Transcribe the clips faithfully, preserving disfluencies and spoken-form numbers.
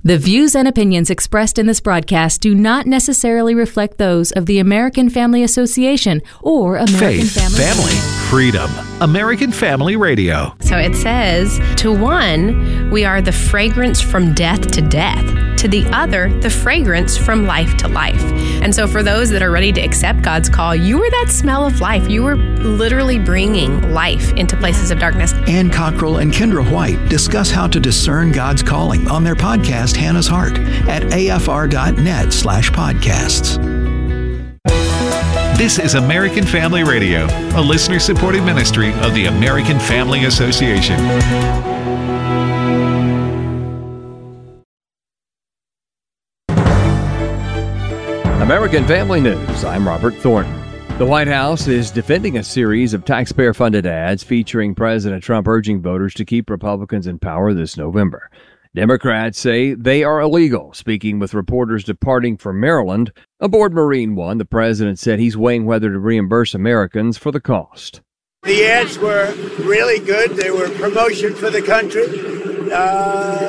The views and opinions expressed in this broadcast do not necessarily reflect those of the American Family Association or American Faith, Family, family, freedom. American Family Radio. So it says, to one, we are the fragrance from death to death. To the other, the fragrance from life to life. And so for those that are ready to accept God's call, you are that smell of life. You are literally bringing life into places of darkness. Ann Cockrell and Kendra White discuss how to discern God's calling on their podcast, Hannah's Heart, at afr.net slash podcasts. This is American Family Radio, a listener-supported ministry of the American Family Association. American Family News, I'm Robert Thornton. The White House is defending a series of taxpayer-funded ads featuring President Trump urging voters to keep Republicans in power this November. Democrats say they are illegal. Speaking with reporters departing for Maryland, aboard Marine One, the president said he's weighing whether to reimburse Americans for the cost. The ads were really good. They were promotion for the country, uh,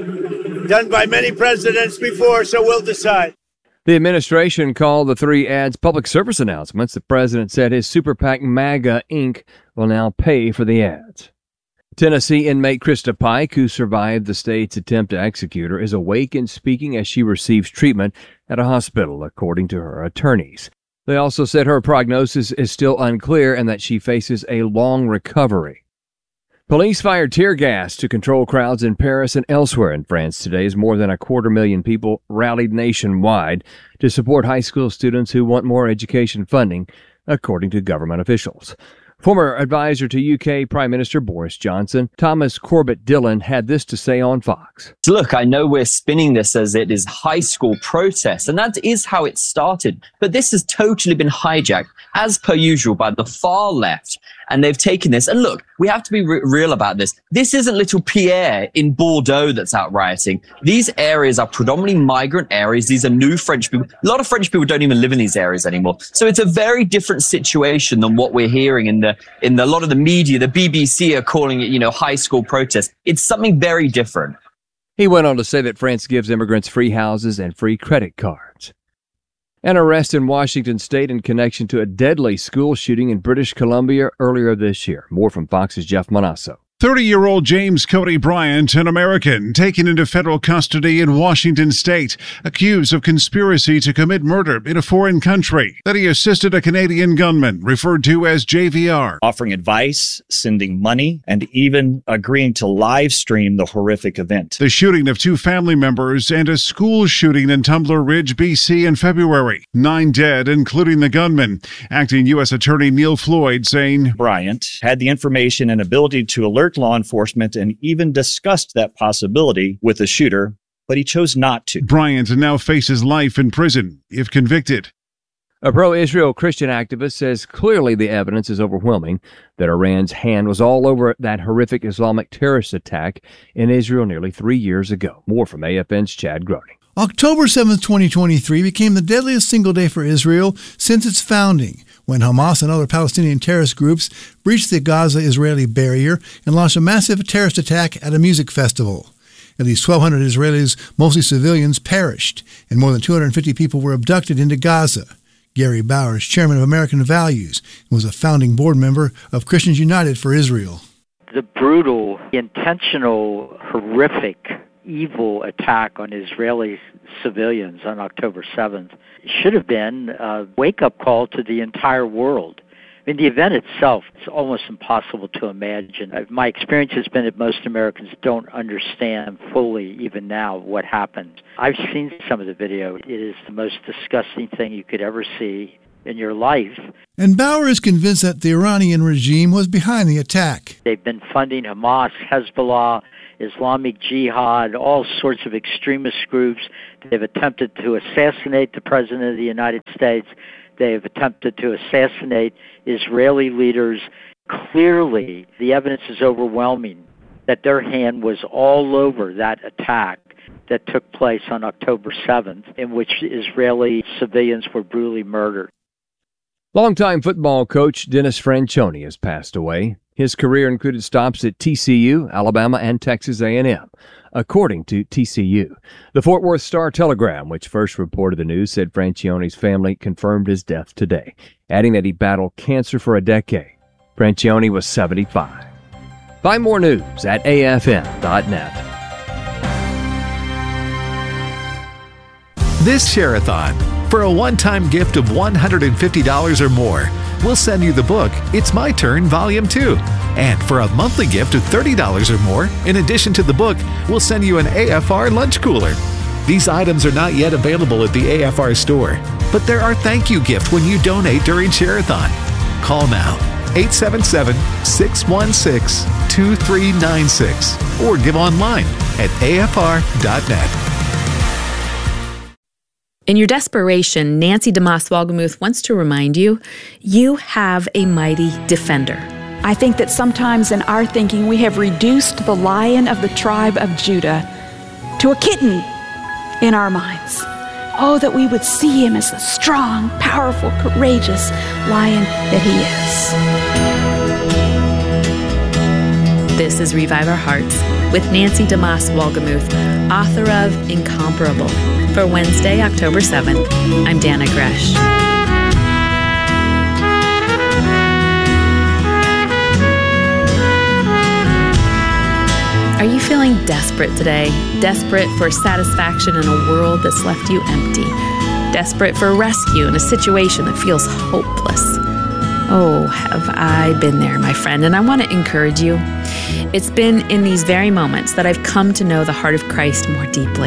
done by many presidents before, so we'll decide. The administration called the three ads public service announcements. The president said his super PAC MAGA Incorporated will now pay for the ads. Tennessee inmate Krista Pike, who survived the state's attempt to execute her, is awake and speaking as she receives treatment at a hospital, according to her attorneys. They also said her prognosis is still unclear and that she faces a long recovery. Police fired tear gas to control crowds in Paris and elsewhere in France today as more than a quarter million people rallied nationwide to support high school students who want more education funding, according to government officials. Former advisor to U K Prime Minister Boris Johnson, Thomas Corbett Dillon, had this to say on Fox. Look, I know we're spinning this as it is high school protests, and that is how it started. But this has totally been hijacked, as per usual, by the far left. And they've taken this. And look, we have to be re- real about this. This isn't little Pierre in Bordeaux that's out rioting. These areas are predominantly migrant areas. These are new French people. A lot of French people don't even live in these areas anymore. So it's a very different situation than what we're hearing in the in the, a lot of the media. The B B C are calling it, you know, high school protests. It's something very different. He went on to say that France gives immigrants free houses and free credit cards. An arrest in Washington state in connection to a deadly school shooting in British Columbia earlier this year. More from Fox's Jeff Manasso. thirty-year-old James Cody Bryant, an American, taken into federal custody in Washington state, accused of conspiracy to commit murder in a foreign country, that he assisted a Canadian gunman, referred to as J V R. Offering advice, sending money, and even agreeing to live stream the horrific event. The shooting of two family members and a school shooting in Tumbler Ridge, B C in February. Nine dead, including the gunman. Acting U S Attorney Neil Floyd saying, Bryant had the information and ability to alert law enforcement and even discussed that possibility with the shooter, but he chose not to. Bryant now faces life in prison if convicted. A pro-Israel Christian activist says clearly the evidence is overwhelming that Iran's hand was all over that horrific Islamic terrorist attack in Israel nearly three years ago. More from A F N's Chad Groening. October seventh, twenty twenty-three became the deadliest single day for Israel since its founding, when Hamas and other Palestinian terrorist groups breached the Gaza-Israeli barrier and launched a massive terrorist attack at a music festival. At least twelve hundred Israelis, mostly civilians, perished, and more than two hundred fifty people were abducted into Gaza. Gary Bowers, chairman of American Values, and was a founding board member of Christians United for Israel. The brutal, intentional, horrific, evil attack on Israeli civilians on October seventh should have been a wake-up call to the entire world. I mean, the event itself is almost impossible to imagine. My experience has been that most Americans don't understand fully, even now, what happened. I've seen some of the video. It is the most disgusting thing you could ever see in your life. And Bauer is convinced that the Iranian regime was behind the attack. They've been funding Hamas, Hezbollah, Islamic Jihad, all sorts of extremist groups. They've attempted to assassinate the President of the United States. They have attempted to assassinate Israeli leaders. Clearly, the evidence is overwhelming that their hand was all over that attack that took place on October seventh, in which Israeli civilians were brutally murdered. Longtime football coach Dennis Franchione has passed away. His career included stops at T C U, Alabama, and Texas A and M. According to T C U, the Fort Worth Star-Telegram, which first reported the news, said Franchione's family confirmed his death today, adding that he battled cancer for a decade. Franchione was seventy-five. Find more news at A F M dot net. This Share-a-thon, for a one-time gift of one hundred fifty dollars or more, we'll send you the book, It's My Turn, Volume two. And for a monthly gift of thirty dollars or more, in addition to the book, we'll send you an A F R lunch cooler. These items are not yet available at the A F R store, but they're our thank you gift when you donate during Share-a-thon. Call now, eight seven seven, six one six, two three nine six, or give online at A F R dot net. In your desperation, Nancy DeMoss Wolgemuth wants to remind you, you have a mighty defender. I think that sometimes in our thinking, we have reduced the Lion of the tribe of Judah to a kitten in our minds. Oh, that we would see him as the strong, powerful, courageous lion that he is. This is Revive Our Hearts with Nancy DeMoss Wolgemuth, author of Incomparable. For Wednesday, October seventh, I'm Dana Gresh. Are you feeling desperate today? Desperate for satisfaction in a world that's left you empty? Desperate for rescue in a situation that feels hopeless? Oh, have I been there, my friend, and I want to encourage you. It's been in these very moments that I've come to know the heart of Christ more deeply.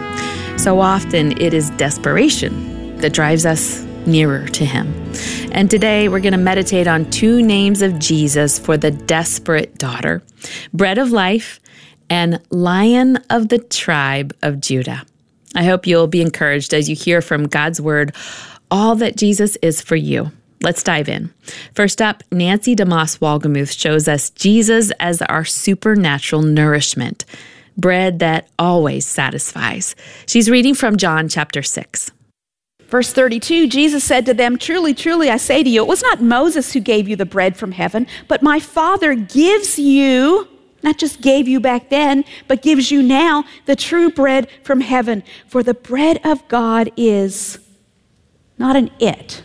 So often it is desperation that drives us nearer to him. And today we're going to meditate on two names of Jesus for the desperate daughter, Bread of Life and Lion of the Tribe of Judah. I hope you'll be encouraged as you hear from God's Word all that Jesus is for you. Let's dive in. First up, Nancy DeMoss Wolgemuth shows us Jesus as our supernatural nourishment, bread that always satisfies. She's reading from John chapter six. Verse thirty-two, Jesus said to them, "Truly, truly, I say to you, it was not Moses who gave you the bread from heaven, but my Father gives you," not just gave you back then, but gives you now, "the true bread from heaven. For the bread of God is," not an it,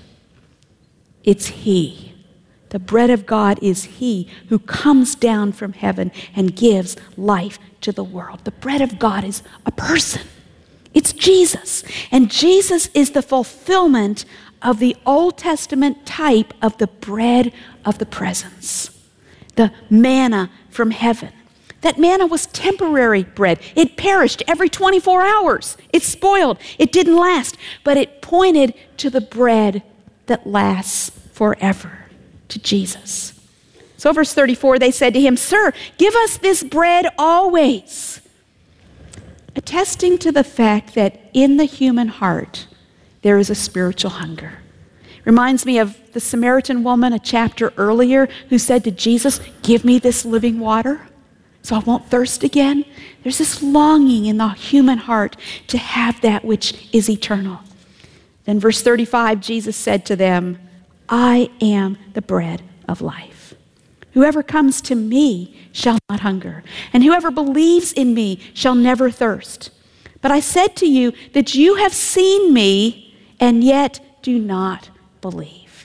it's he. The bread of God is he who comes down from heaven and gives life to the world. The bread of God is a person. It's Jesus. And Jesus is the fulfillment of the Old Testament type of the bread of the presence, the manna from heaven. That manna was temporary bread. It perished every twenty-four hours. It spoiled. It didn't last. But it pointed to the bread that lasts forever, to Jesus. So verse thirty-four, they said to him, "Sir, give us this bread always." Attesting to the fact that in the human heart, there is a spiritual hunger. Reminds me of the Samaritan woman a chapter earlier who said to Jesus, "Give me this living water so I won't thirst again." There's this longing in the human heart to have that which is eternal. Then verse thirty-five, Jesus said to them, "I am the bread of life. Whoever comes to me shall not hunger, and whoever believes in me shall never thirst. But I said to you that you have seen me, and yet do not believe."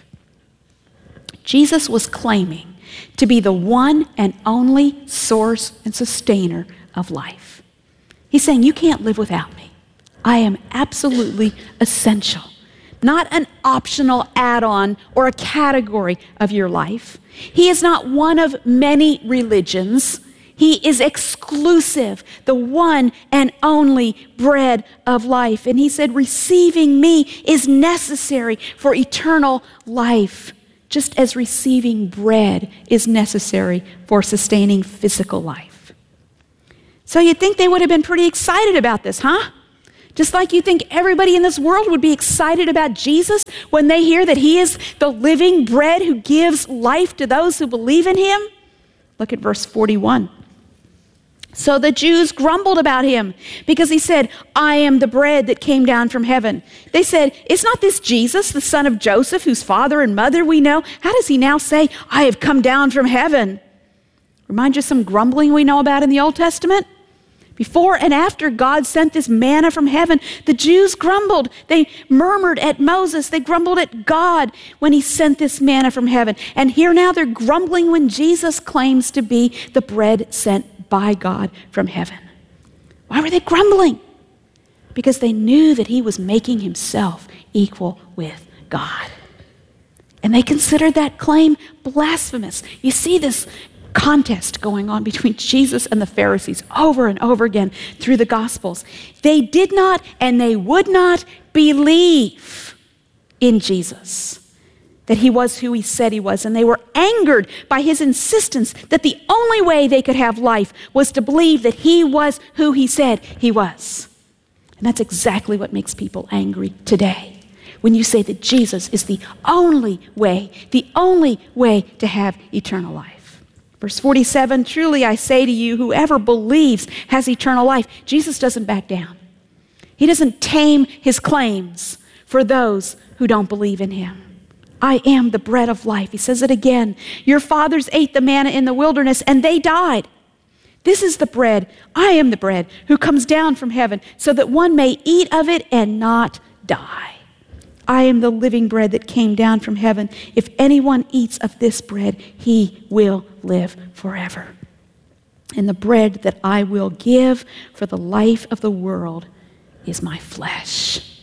Jesus was claiming to be the one and only source and sustainer of life. He's saying, you can't live without me. I am absolutely essential. Not an optional add-on or a category of your life. He is not one of many religions. He is exclusive, the one and only bread of life. And he said, receiving me is necessary for eternal life, just as receiving bread is necessary for sustaining physical life. So you'd think they would have been pretty excited about this, huh? Just like you think everybody in this world would be excited about Jesus when they hear that he is the living bread who gives life to those who believe in him. Look at verse forty-one. So the Jews grumbled about him because he said, "I am the bread that came down from heaven." They said, "Is not this Jesus, the son of Joseph, whose father and mother we know? How does he now say, 'I have come down from heaven'?" Remind you of some grumbling we know about in the Old Testament? Before and after God sent this manna from heaven, the Jews grumbled. They murmured at Moses. They grumbled at God when he sent this manna from heaven. And here now they're grumbling when Jesus claims to be the bread sent by God from heaven. Why were they grumbling? Because they knew that he was making himself equal with God. And they considered that claim blasphemous. You see this contest going on between Jesus and the Pharisees over and over again through the Gospels. They did not and they would not believe in Jesus, that he was who he said he was, and they were angered by his insistence that the only way they could have life was to believe that he was who he said he was. And that's exactly what makes people angry today, when you say that Jesus is the only way, the only way to have eternal life. Verse forty-seven, truly I say to you, whoever believes has eternal life. Jesus doesn't back down. He doesn't tame his claims for those who don't believe in him. I am the bread of life. He says it again. Your fathers ate the manna in the wilderness and they died. This is the bread. I am the bread who comes down from heaven so that one may eat of it and not die. I am the living bread that came down from heaven. If anyone eats of this bread, he will live forever. And the bread that I will give for the life of the world is my flesh.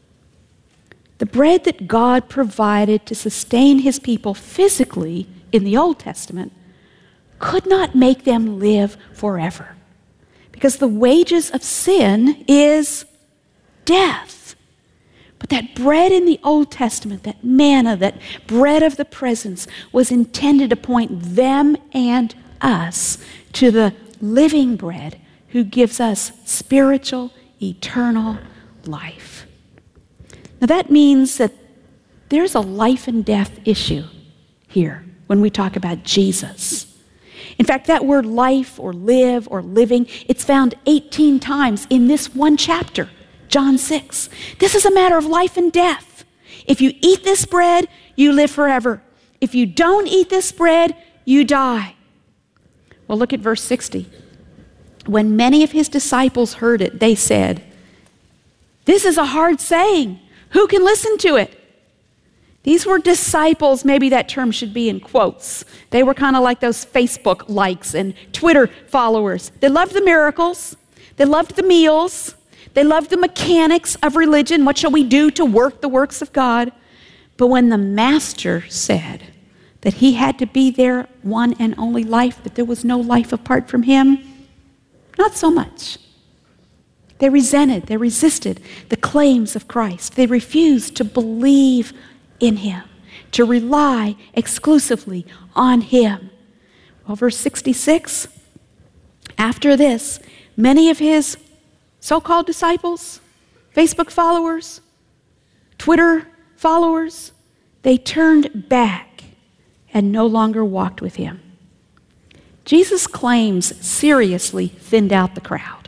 The bread that God provided to sustain his people physically in the Old Testament could not make them live forever, because the wages of sin is death. But that bread in the Old Testament, that manna, that bread of the presence, was intended to point them and us to the living bread who gives us spiritual, eternal life. Now that means that there's a life and death issue here when we talk about Jesus. In fact, that word life or live or living, it's found eighteen times in this one chapter. John six. This is a matter of life and death. If you eat this bread, you live forever. If you don't eat this bread, you die. Well, look at verse sixty. When many of his disciples heard it, they said, this is a hard saying. Who can listen to it? These were disciples. Maybe that term should be in quotes. They were kind of like those Facebook likes and Twitter followers. They loved the miracles. They loved the meals. They loved the mechanics of religion. What shall we do to work the works of God? But when the master said that he had to be their one and only life, that there was no life apart from him, not so much. They resented, they resisted the claims of Christ. They refused to believe in him, to rely exclusively on him. Well, verse sixty-six, after this, many of his so-called disciples, Facebook followers, Twitter followers, they turned back and no longer walked with him. Jesus' claims seriously thinned out the crowd.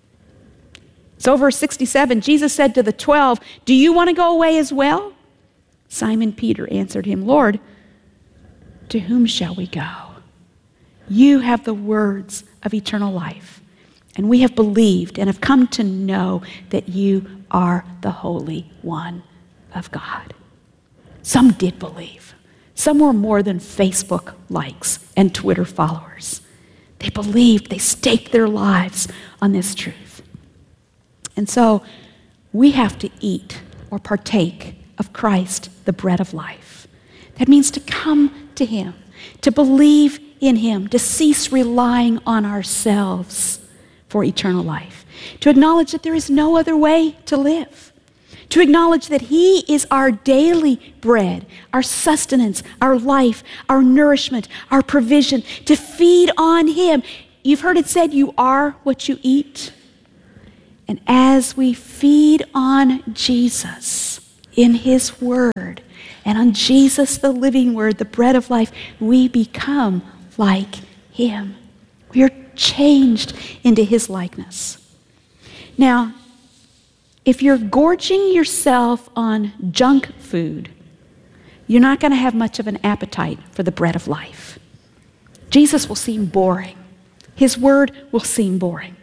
So verse sixty-seven, Jesus said to the twelve, do you want to go away as well? Simon Peter answered him, Lord, to whom shall we go? You have the words of eternal life. And we have believed and have come to know that you are the Holy One of God. Some did believe. Some were more than Facebook likes and Twitter followers. They believed, they staked their lives on this truth. And so we have to eat or partake of Christ, the bread of life. That means to come to him, to believe in him, to cease relying on ourselves for eternal life, to acknowledge that there is no other way to live, to acknowledge that he is our daily bread, our sustenance, our life, our nourishment, our provision, to feed on him. You've heard it said, you are what you eat. And as we feed on Jesus in his word, and on Jesus, the living word, the bread of life, we become like him. We are changed into his likeness. Now, if you're gorging yourself on junk food, you're not going to have much of an appetite for the bread of life. Jesus will seem boring. His word will seem boring.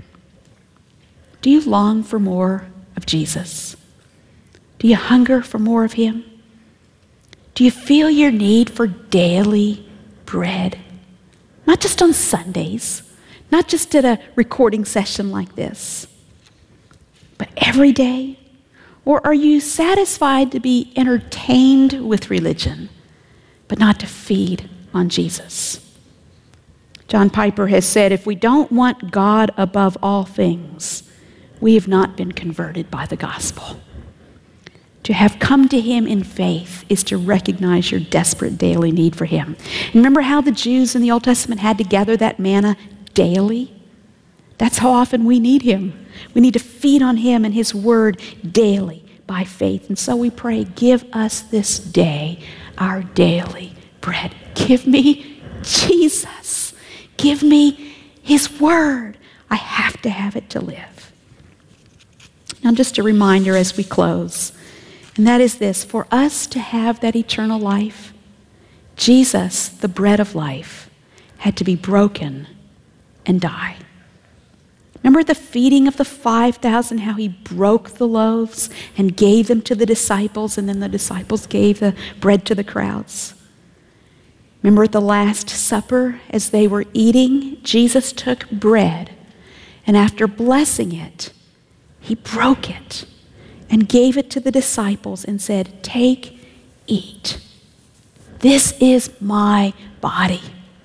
Do you long for more of Jesus? Do you hunger for more of him? Do you feel your need for daily bread? Not just on Sundays, not just at a recording session like this, but every day? Or are you satisfied to be entertained with religion, but not to feed on Jesus? John Piper has said, if we don't want God above all things, we have not been converted by the gospel. To have come to him in faith is to recognize your desperate daily need for him. And remember how the Jews in the Old Testament had to gather that manna daily? That's how often we need him. We need to feed on him and his word daily by faith. And so we pray, give us this day our daily bread. Give me Jesus. Give me his word. I have to have it to live. Now, just a reminder as we close, and that is this: for us to have that eternal life, Jesus, the bread of life, had to be broken and die. Remember the feeding of the five thousand, how he broke the loaves and gave them to the disciples, and then the disciples gave the bread to the crowds. Remember at the Last Supper, as they were eating, Jesus took bread, and after blessing it, he broke it and gave it to the disciples and said, take, eat. This is my body.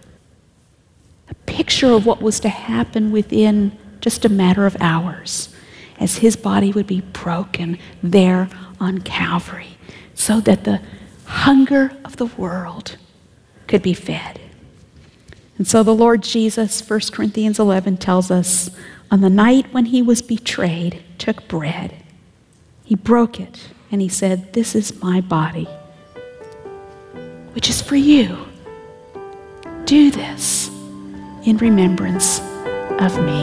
A picture of what was to happen within just a matter of hours as his body would be broken there on Calvary so that the hunger of the world could be fed. And so the Lord Jesus, First Corinthians eleven tells us, on the night when he was betrayed, took bread. He broke it and he said, this is my body, which is for you. Do this in remembrance of me.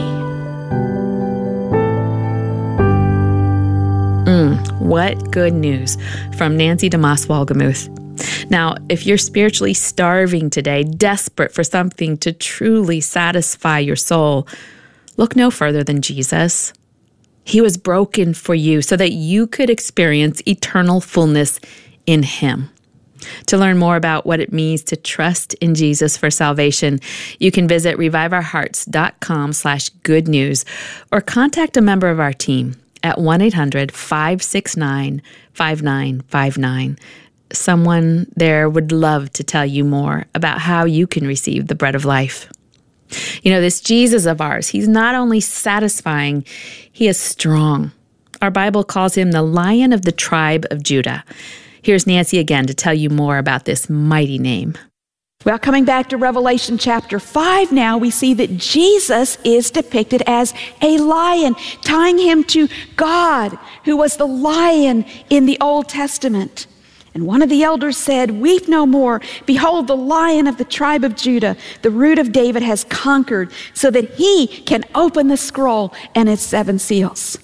Mm, what good news from Nancy DeMoss Wolgemuth. Now, if you're spiritually starving today, desperate for something to truly satisfy your soul, look no further than Jesus. He was broken for you so that you could experience eternal fullness in him. To learn more about what it means to trust in Jesus for salvation, you can visit reviveourhearts.com slash good news or contact a member of our team at one eight hundred five six nine five nine five nine. Someone there would love to tell you more about how you can receive the bread of life. You know, this Jesus of ours, he's not only satisfying, he is strong. Our Bible calls him the Lion of the tribe of Judah. Here's Nancy again to tell you more about this mighty name. Well, coming back to Revelation chapter five now, we see that Jesus is depicted as a lion, tying him to God, who was the lion in the Old Testament. And one of the elders said, weep no more. Behold, the Lion of the tribe of Judah, the root of David, has conquered so that he can open the scroll and its seven seals.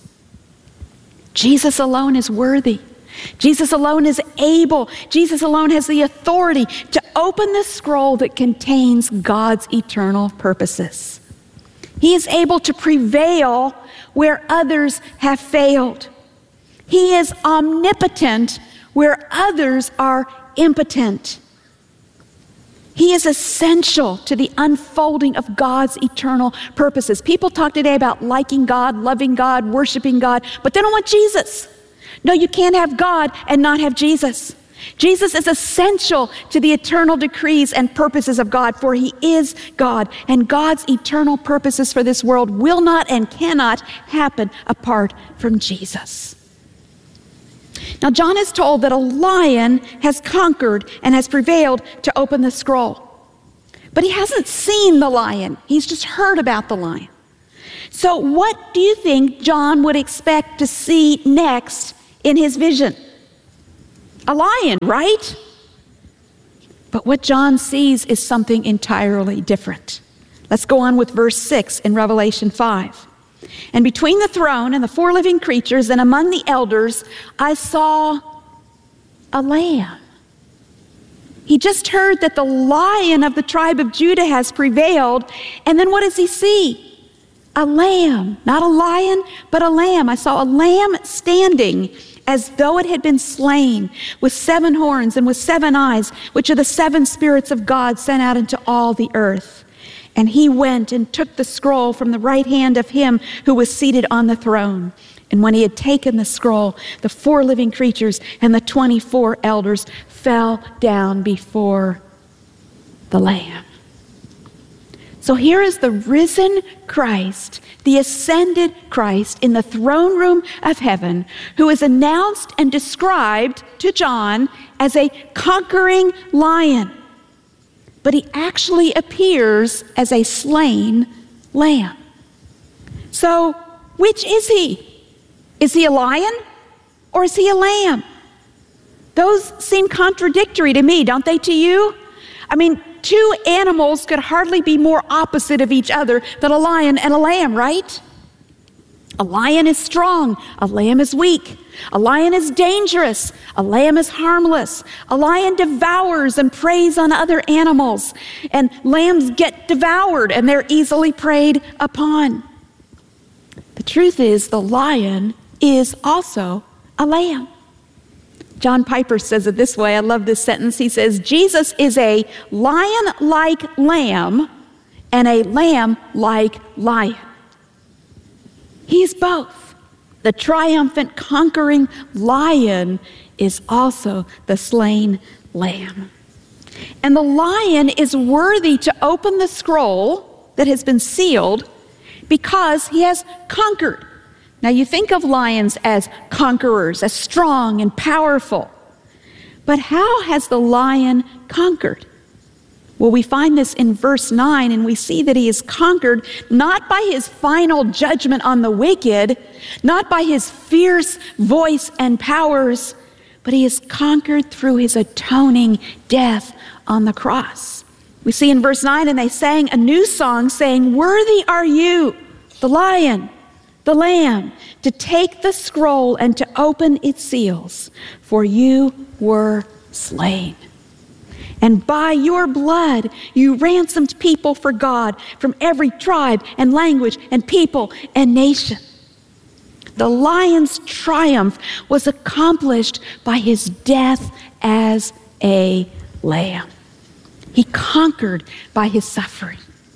Jesus alone is worthy. Jesus alone is able. Jesus alone has the authority to open the scroll that contains God's eternal purposes. He is able to prevail where others have failed. He is omnipotent where others are impotent. He is essential to the unfolding of God's eternal purposes. People talk today about liking God, loving God, worshiping God, but they don't want Jesus. No, you can't have God and not have Jesus. Jesus is essential to the eternal decrees and purposes of God, for he is God, and God's eternal purposes for this world will not and cannot happen apart from Jesus. Now, John is told that a lion has conquered and has prevailed to open the scroll. But he hasn't seen the lion. He's just heard about the lion. So what do you think John would expect to see next in his vision? A lion, right? But what John sees is something entirely different. Let's go on with verse six in Revelation five. And between the throne and the four living creatures and among the elders, I saw a lamb. He just heard that the Lion of the tribe of Judah has prevailed. And then what does he see? A lamb, not a lion, but a lamb. I saw a lamb standing as though it had been slain, with seven horns and with seven eyes, which are the seven spirits of God sent out into all the earth. And he went and took the scroll from the right hand of him who was seated on the throne. And when he had taken the scroll, the four living creatures and the twenty-four elders fell down before the Lamb. So here is the risen Christ, the ascended Christ in the throne room of heaven, who is announced and described to John as a conquering lion. But he actually appears as a slain lamb. So, which is he? Is he a lion or is he a lamb? Those seem contradictory to me, don't they to you? I mean, two animals could hardly be more opposite of each other than a lion and a lamb, right? A lion is strong, a lamb is weak. A lion is dangerous, a lamb is harmless. A lion devours and preys on other animals, and lambs get devoured and they're easily preyed upon. The truth is, the lion is also a lamb. John Piper says it this way. I love this sentence. He says, Jesus is a lion-like lamb and a lamb-like lion. He is both. The triumphant, conquering lion is also the slain lamb. And the lion is worthy to open the scroll that has been sealed because he has conquered. Now, you think of lions as conquerors, as strong and powerful. But how has the lion conquered? Well, we find this in verse nine, and we see that he is conquered not by his final judgment on the wicked, not by his fierce voice and powers, but he is conquered through his atoning death on the cross. We see in verse nine, and they sang a new song saying, "Worthy are you, the lion, the lamb, to take the scroll and to open its seals, for you were slain. And by your blood you ransomed people for God from every tribe and language and people and nation." The lion's triumph was accomplished by his death as a lamb. He conquered by his suffering.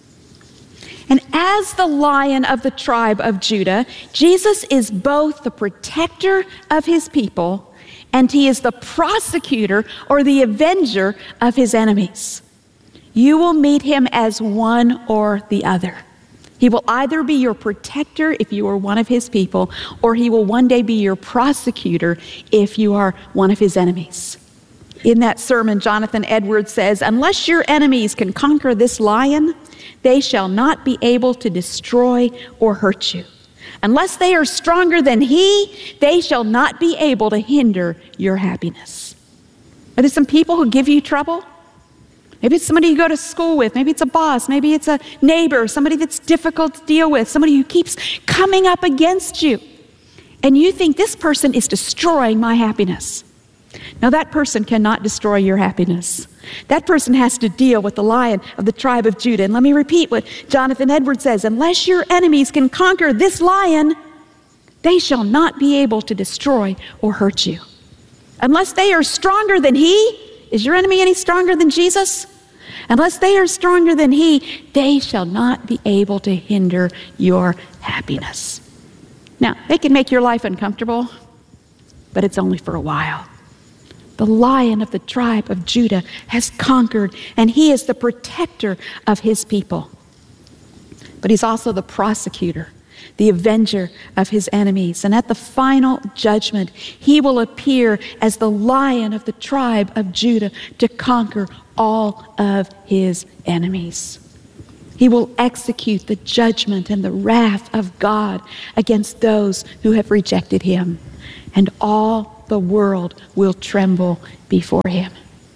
And as the Lion of the tribe of Judah, Jesus is both the protector of his people and he is the prosecutor or the avenger of his enemies. You will meet him as one or the other. He will either be your protector if you are one of his people, or he will one day be your prosecutor if you are one of his enemies. In that sermon, Jonathan Edwards says, "Unless your enemies can conquer this lion, they shall not be able to destroy or hurt you. Unless they are stronger than he, they shall not be able to hinder your happiness." Are there some people who give you trouble? Maybe it's somebody you go to school with. Maybe it's a boss. Maybe it's a neighbor, somebody that's difficult to deal with, somebody who keeps coming up against you. And you think, this person is destroying my happiness. Now, that person cannot destroy your happiness. That person has to deal with the Lion of the tribe of Judah. And let me repeat what Jonathan Edwards says. Unless your enemies can conquer this lion, they shall not be able to destroy or hurt you. Unless they are stronger than he, is your enemy any stronger than Jesus? Unless they are stronger than he, they shall not be able to hinder your happiness. Now, they can make your life uncomfortable, but it's only for a while. The Lion of the tribe of Judah has conquered, and he is the protector of his people. But he's also the prosecutor, the avenger of his enemies. And at the final judgment, he will appear as the Lion of the tribe of Judah to conquer all of his enemies. He will execute the judgment and the wrath of God against those who have rejected him, and all the world will tremble before him.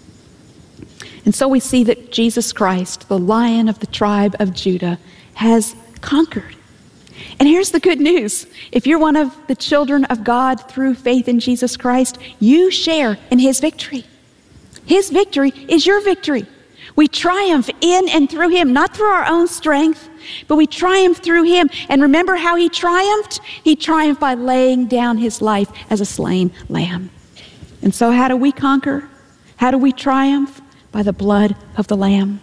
And so we see that Jesus Christ, the Lion of the tribe of Judah, has conquered. And here's the good news. If you're one of the children of God through faith in Jesus Christ, you share in his victory. His victory is your victory. We triumph in and through him, not through our own strength, but we triumph through him. And remember how he triumphed? He triumphed by laying down his life as a slain lamb. And so how do we conquer? How do we triumph? By the blood of the Lamb.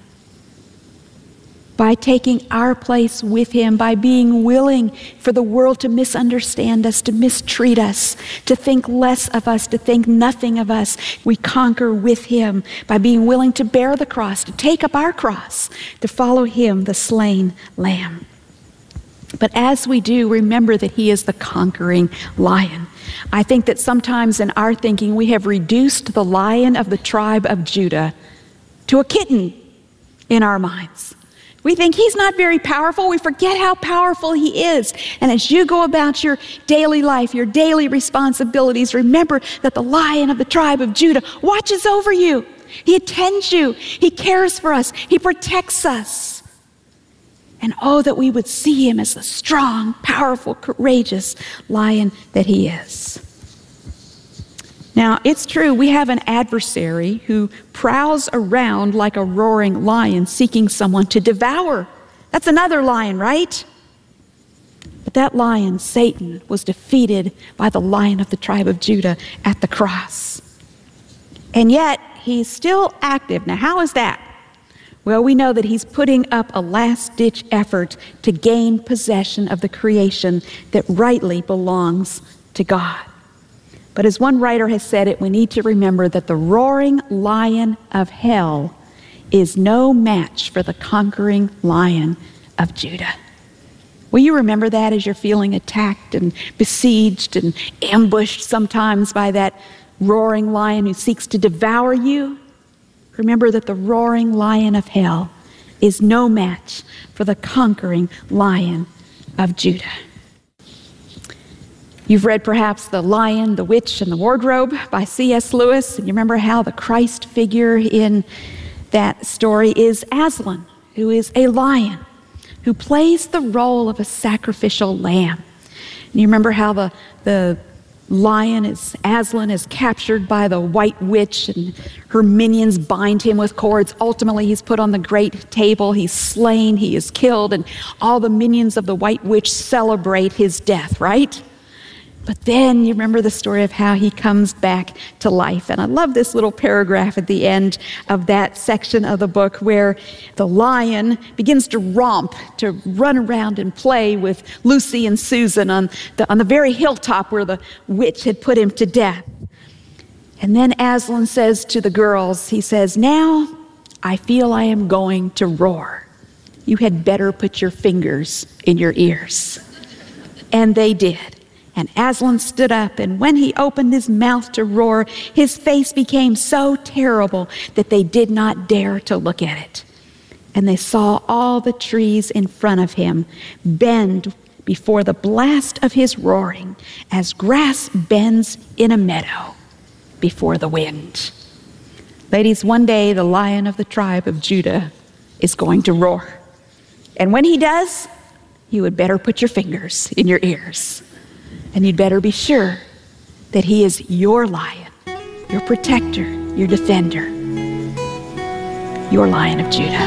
By taking our place with him, by being willing for the world to misunderstand us, to mistreat us, to think less of us, to think nothing of us. We conquer with him by being willing to bear the cross, to take up our cross, to follow him, the slain Lamb. But as we do, remember that he is the conquering lion. I think that sometimes in our thinking, we have reduced the Lion of the tribe of Judah to a kitten in our minds. We think he's not very powerful. We forget how powerful he is. And as you go about your daily life, your daily responsibilities, remember that the Lion of the tribe of Judah watches over you. He attends you. He cares for us. He protects us. And oh, that we would see him as the strong, powerful, courageous lion that he is. Now, it's true, we have an adversary who prowls around like a roaring lion seeking someone to devour. That's another lion, right? But that lion, Satan, was defeated by the Lion of the tribe of Judah at the cross. And yet, he's still active. Now, how is that? Well, we know that he's putting up a last-ditch effort to gain possession of the creation that rightly belongs to God. But as one writer has said it, we need to remember that the roaring lion of hell is no match for the conquering Lion of Judah. Will you remember that as you're feeling attacked and besieged and ambushed sometimes by that roaring lion who seeks to devour you? Remember that the roaring lion of hell is no match for the conquering Lion of Judah. You've read perhaps The Lion, the Witch, and the Wardrobe by C S Lewis. And you remember how the Christ figure in that story is Aslan, who is a lion, who plays the role of a sacrificial lamb. And you remember how the, the lion, is Aslan, is captured by the White Witch, and her minions bind him with cords. Ultimately, he's put on the great table. He's slain. He is killed. And all the minions of the White Witch celebrate his death, right? But then you remember the story of how he comes back to life. And I love this little paragraph at the end of that section of the book where the lion begins to romp, to run around and play with Lucy and Susan on the, on the very hilltop where the witch had put him to death. And then Aslan says to the girls, he says, "Now I feel I am going to roar. You had better put your fingers in your ears." And they did. And Aslan stood up, and when he opened his mouth to roar, his face became so terrible that they did not dare to look at it. And they saw all the trees in front of him bend before the blast of his roaring, as grass bends in a meadow before the wind. Ladies, one day the Lion of the tribe of Judah is going to roar. And when he does, you had better put your fingers in your ears. And you'd better be sure that he is your lion, your protector, your defender, your Lion of Judah.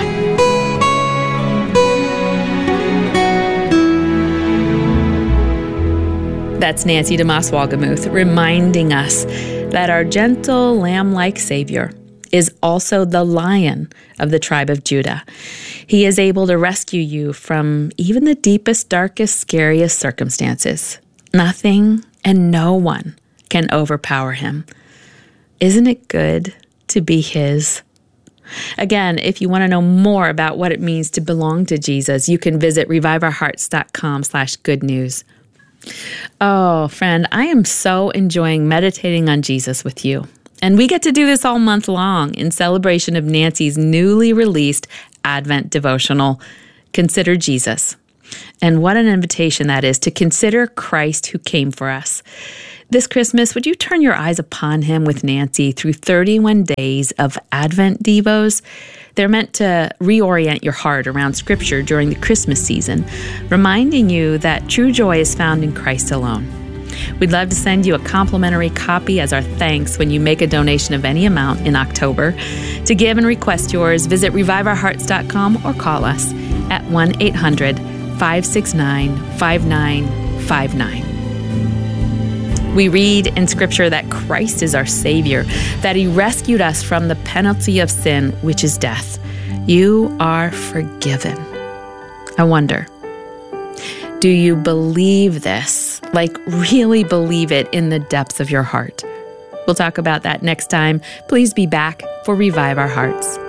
That's Nancy DeMoss Wolgemuth reminding us that our gentle, lamb-like Savior is also the Lion of the tribe of Judah. He is able to rescue you from even the deepest, darkest, scariest circumstances. Nothing and no one can overpower him. Isn't it good to be his? Again, if you want to know more about what it means to belong to Jesus, you can visit revive our hearts dot com slash good news. Oh, friend, I am so enjoying meditating on Jesus with you. And we get to do this all month long in celebration of Nancy's newly released Advent devotional, Consider Jesus. And what an invitation that is to consider Christ who came for us. This Christmas, would you turn your eyes upon him with Nancy through thirty-one days of Advent Devos? They're meant to reorient your heart around Scripture during the Christmas season, reminding you that true joy is found in Christ alone. We'd love to send you a complimentary copy as our thanks when you make a donation of any amount in October. To give and request yours, visit revive our hearts dot com or call us at one eight hundred five six nine five nine five nine. We read in Scripture that Christ is our Savior, that He rescued us from the penalty of sin, which is death. You are forgiven. I wonder, do you believe this? Like, really believe it in the depths of your heart? We'll talk about that next time. Please be back for Revive Our Hearts.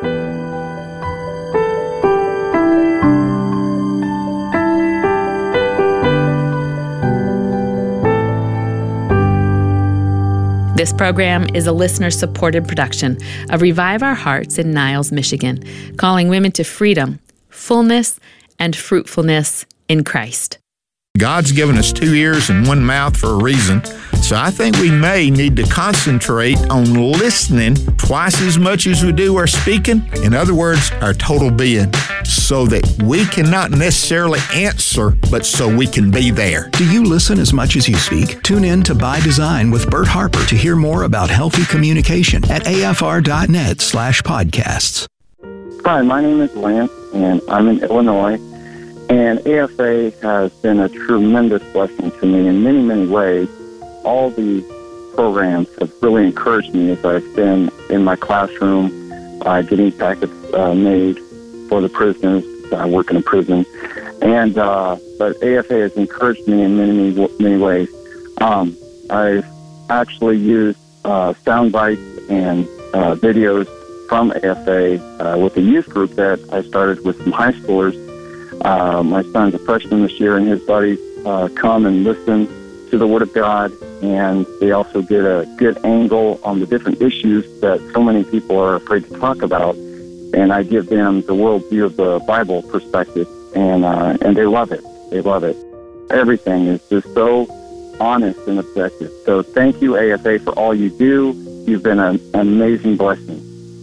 This program is a listener-supported production of Revive Our Hearts in Niles, Michigan, calling women to freedom, fullness, and fruitfulness in Christ. God's given us two ears and one mouth for a reason, so I think we may need to concentrate on listening twice as much as we do our speaking. In other words, our total being, so that we can not necessarily answer, but so we can be there. Do you listen as much as you speak? Tune in to By Design with Bert Harper to hear more about healthy communication at afr.net slash podcasts. Hi, my name is Lance, and I'm in Illinois. And A F A has been a tremendous blessing to me in many, many ways. All the programs have really encouraged me as I've been in my classroom, uh, getting packets uh, made for the prisoners. I work in a prison. And uh, but A F A has encouraged me in many, many, many ways. Um, I've actually used uh, sound bites and uh, videos from A F A uh, with a youth group that I started with some high schoolers. Uh, my son's a freshman this year, and his buddies uh, come and listen to the Word of God, and they also get a good angle on the different issues that so many people are afraid to talk about, and I give them the worldview of the Bible perspective, and uh, and they love it. They love it. Everything is just so honest and objective. So thank you, A F A, for all you do. You've been an amazing blessing.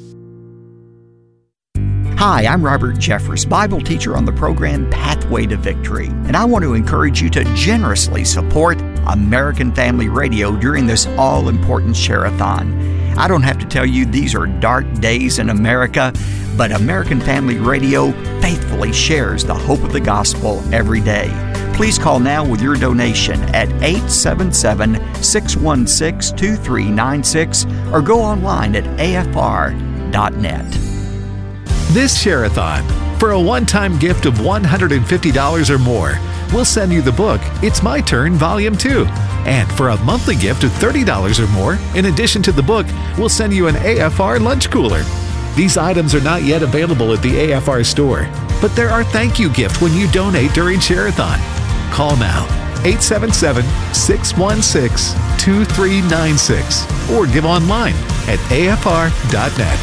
Hi, I'm Robert Jeffress, Bible teacher on the program Pathway to Victory, and I want to encourage you to generously support American Family Radio during this all-important share-a-thon. I don't have to tell you these are dark days in America, but American Family Radio faithfully shares the hope of the gospel every day. Please call now with your donation at eight seven seven, six one six, two three nine six or go online at A F R dot net. This Share-a-thon, for a one-time gift of one hundred fifty dollars or more, we'll send you the book, It's My Turn, Volume two. And for a monthly gift of thirty dollars or more, in addition to the book, we'll send you an A F R lunch cooler. These items are not yet available at the A F R store, but they're our thank you gift when you donate during Share-a-thon. Call now, eight seven seven, six one six, two three nine six, or give online at A F R dot net.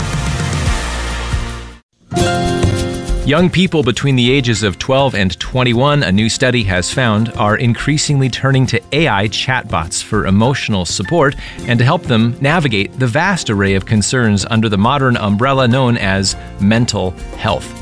Young people between the ages of twelve and twenty-one, a new study has found, are increasingly turning to A I chatbots for emotional support and to help them navigate the vast array of concerns under the modern umbrella known as mental health.